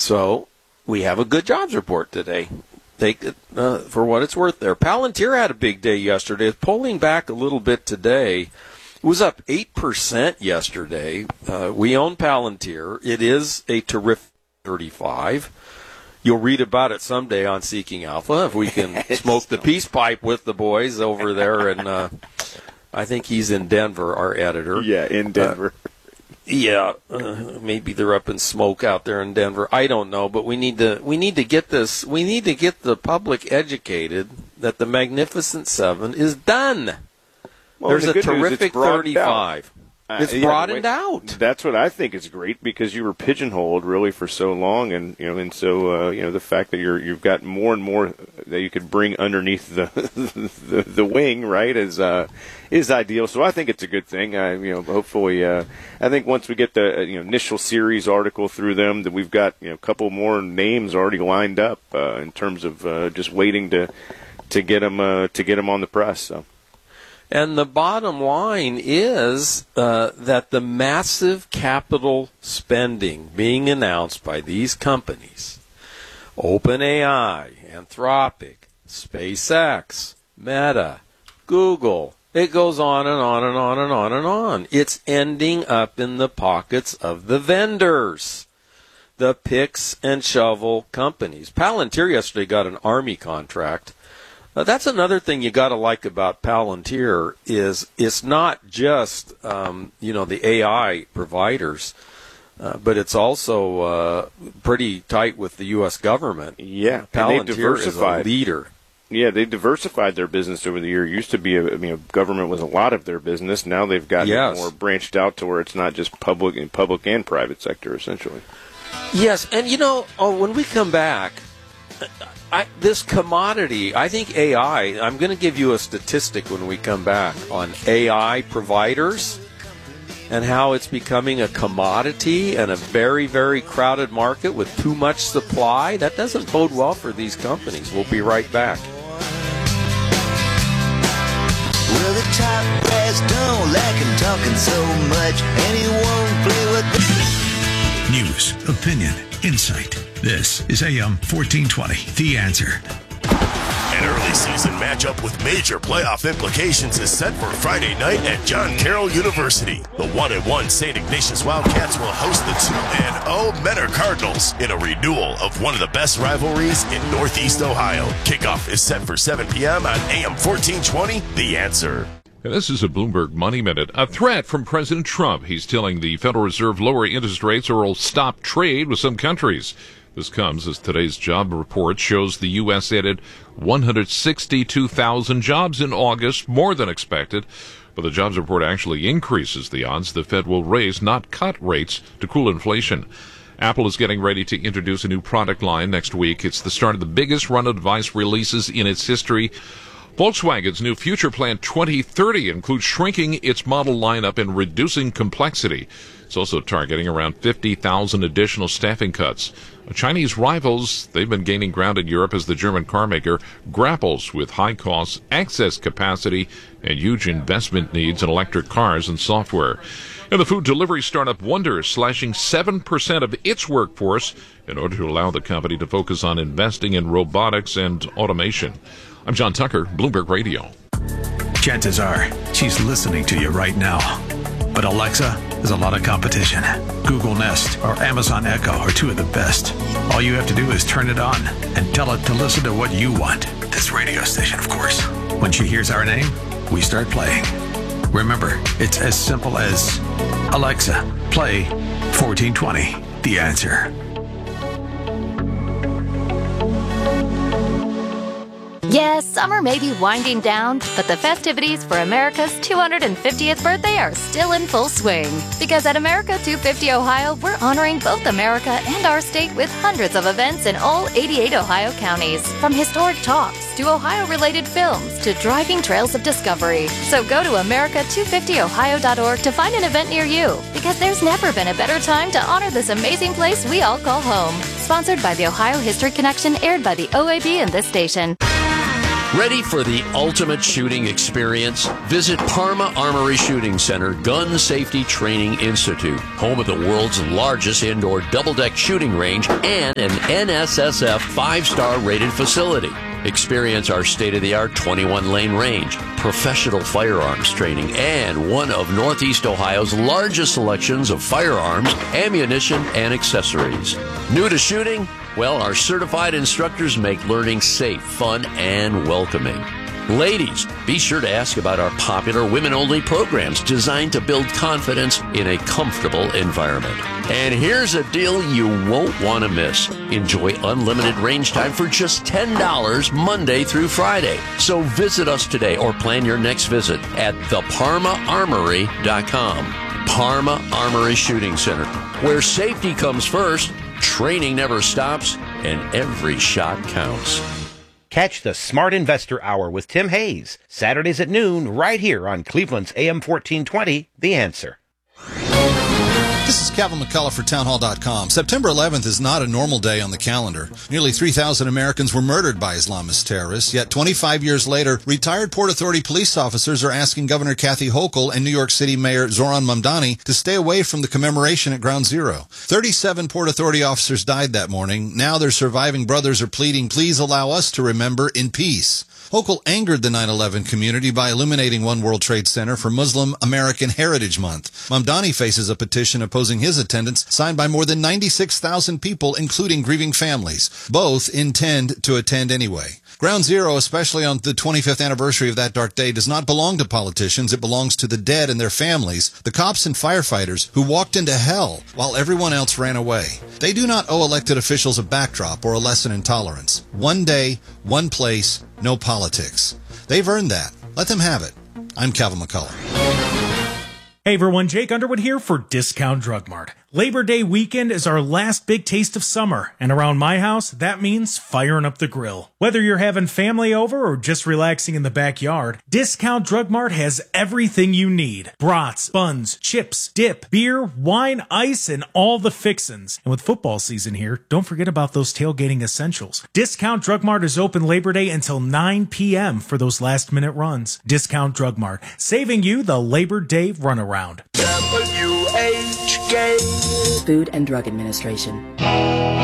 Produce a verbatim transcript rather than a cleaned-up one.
So we have a good jobs report today. Take it uh, for what it's worth there. Palantir had a big day yesterday. It's pulling back a little bit today. It was up eight percent yesterday. Uh, we own Palantir. It is a terrific thirty-five. You'll read about it someday on Seeking Alpha if we can smoke the peace pipe with the boys over there. And uh, I think he's in Denver, our editor. Yeah, in Denver. Uh, Yeah, uh, maybe they're up in smoke out there in Denver. I don't know, but we need to we need to get this. We need to get the public educated that the Magnificent Seven is done. Well, There's the a terrific thirty-five. Uh, it's yeah, broadened wait, out. That's what I think is great because you were pigeonholed really for so long, and you know, and so uh, you know the fact that you're you've got more and more that you could bring underneath the the, the wing, right, is uh, is ideal. So I think it's a good thing. I you know hopefully uh, I think once we get the you know initial series article through them, that we've got you know a couple more names already lined up uh, in terms of uh, just waiting to to get them uh, to get them on the press. So. And the bottom line is uh, that the massive capital spending being announced by these companies, OpenAI, Anthropic, SpaceX, Meta, Google, it goes on and on and on and on and on. It's ending up in the pockets of the vendors, the picks and shovel companies. Palantir yesterday got an Army contract. Uh, that's another thing you got to like about Palantir is it's not just um, you know the A I providers, uh, but it's also uh, pretty tight with the U S government. Yeah, Palantir is a leader. Yeah, they diversified their business over the year. It used to be, a, I mean, government was a lot of their business. Now they've gotten yes. it more branched out to where it's not just public and public and private sector essentially. Yes, and you know oh, when we come back. I, this commodity, I think A I, I'm going to give you a statistic when we come back on A I providers and how it's becoming a commodity and a very, very crowded market with too much supply. That doesn't bode well for these companies. We'll be right back. Well, the top brass don't like him talking so much, and he won't play with the... News, opinion, insight. This is A M fourteen twenty, The Answer. An early season matchup with major playoff implications is set for Friday night at John Carroll University. The one and one Saint Ignatius Wildcats will host the two and oh Menor Cardinals in a renewal of one of the best rivalries in Northeast Ohio. Kickoff is set for seven p.m. on A M fourteen twenty, The Answer. This is a Bloomberg Money Minute. A threat from President Trump. He's telling the Federal Reserve lower interest rates or will stop trade with some countries. This comes as today's job report shows the U S added one hundred sixty-two thousand jobs in August, more than expected. But the jobs report actually increases the odds the Fed will raise, not cut rates, to cool inflation. Apple is getting ready to introduce a new product line next week. It's the start of the biggest run of device releases in its history. Volkswagen's new Future Plan twenty thirty includes shrinking its model lineup and reducing complexity. It's also targeting around fifty thousand additional staffing cuts. Chinese rivals, they've been gaining ground in Europe as the German carmaker grapples with high costs, excess capacity, and huge investment needs in electric cars and software. And the food delivery startup Wonder is slashing seven percent of its workforce in order to allow the company to focus on investing in robotics and automation. I'm John Tucker, Bloomberg Radio. Chances are she's listening to you right now. But Alexa is a lot of competition. Google Nest or Amazon Echo are two of the best. All you have to do is turn it on and tell it to listen to what you want. This radio station, of course. When she hears our name, we start playing. Remember, it's as simple as Alexa, play fourteen twenty, The Answer. Yes, summer may be winding down, but the festivities for America's two hundred fiftieth birthday are still in full swing. Because at America two fifty Ohio, we're honoring both America and our state with hundreds of events in all eighty-eight Ohio counties. From historic talks to Ohio-related films to driving trails of discovery. So go to America two fifty Ohio dot org to find an event near you. Because there's never been a better time to honor this amazing place we all call home. Sponsored by the Ohio History Connection, aired by the O A B and this station. Ready for the ultimate shooting experience? Visit Parma Armory Shooting Center Gun Safety Training Institute, home of the world's largest indoor double-deck shooting range and an N S S F five-star rated facility. Experience our state-of-the-art twenty-one lane range, professional firearms training, and one of Northeast Ohio's largest selections of firearms, ammunition, and accessories. New to shooting? Well, our certified instructors make learning safe, fun, and welcoming. Ladies, be sure to ask about our popular women-only programs designed to build confidence in a comfortable environment. And here's a deal you won't want to miss. Enjoy unlimited range time for just ten dollars Monday through Friday. So visit us today or plan your next visit at the parma armory dot com. Parma Armory Shooting Center, where safety comes first, training never stops, and every shot counts. Catch the Smart Investor Hour with Tim Hayes, Saturdays at noon, right here on Cleveland's A M fourteen twenty, The Answer. This is Kevin McCullough for townhall dot com. September eleventh is not a normal day on the calendar. Nearly three thousand Americans were murdered by Islamist terrorists, yet twenty-five years later, retired Port Authority police officers are asking Governor Kathy Hochul and New York City Mayor Zoran Mamdani to stay away from the commemoration at Ground Zero. thirty-seven Port Authority officers died that morning. Now their surviving brothers are pleading, please allow us to remember in peace. Hochul angered the nine eleven community by illuminating One World Trade Center for Muslim American Heritage Month. Mamdani faces a petition opposing his attendance signed by more than ninety-six thousand people, including grieving families. Both intend to attend anyway. Ground Zero, especially on the twenty-fifth anniversary of that dark day, does not belong to politicians. It belongs to the dead and their families, the cops and firefighters who walked into hell while everyone else ran away. They do not owe elected officials a backdrop or a lesson in tolerance. One day, one place, no politics. They've earned that. Let them have it. I'm Calvin McCullough. Hey everyone, Jake Underwood here for Discount Drug Mart. Labor Day weekend is our last big taste of summer, and around my house, that means firing up the grill. Whether you're having family over or just relaxing in the backyard, Discount Drug Mart has everything you need. Brats, buns, chips, dip, beer, wine, ice, and all the fixins. And with football season here, don't forget about those tailgating essentials. Discount Drug Mart is open Labor Day until nine p.m. for those last minute runs. Discount Drug Mart, saving you the Labor Day runaround. W H K Food and Drug Administration.